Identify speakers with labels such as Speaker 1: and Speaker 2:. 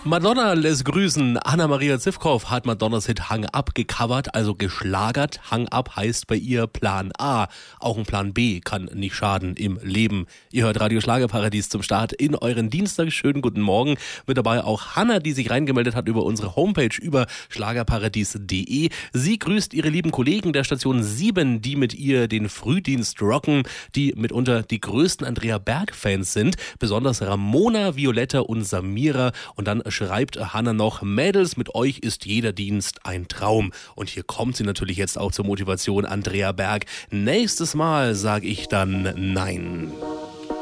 Speaker 1: Madonna lässt grüßen. Anna-Maria Zivkow hat Madonnas Hit Hang Up gecovert, also geschlagert. Hang Up heißt bei ihr Plan A. Auch ein Plan B kann nicht schaden im Leben. Ihr hört Radio Schlagerparadies zum Start in euren Dienstag. Schönen guten Morgen. Mit dabei auch Hanna, die sich reingemeldet hat über unsere Homepage über schlagerparadies.de. Sie grüßt ihre lieben Kollegen der Station 7, die mit ihr den Frühdienst rocken, die mitunter die größten Andrea Berg-Fans sind. Besonders Ramona, Violetta und Samira. Und dann schreibt Hanna noch: Mädels, mit euch ist jeder Dienst ein Traum. Und hier kommt sie natürlich jetzt auch zur Motivation, Andrea Berg. Nächstes Mal sage ich dann nein.